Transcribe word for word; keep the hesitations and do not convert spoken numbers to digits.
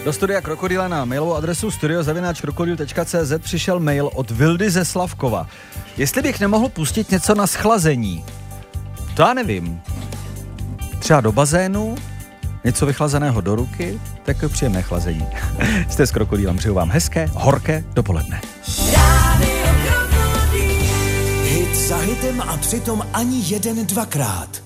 Do studia Krokodýla na mailovou adresu studio zavináč krokodýl tečka cé zet přišel mail od Vildy ze Slavkova. Jestli bych nemohl pustit něco na schlazení. To já nevím. Třeba do bazénu, něco vychlazeného do ruky, tak příjemné chlazení. Jste s Krokodýlem, přeju vám hezké, horké dopoledne. Hit za hitem a přitom ani jeden dvakrát.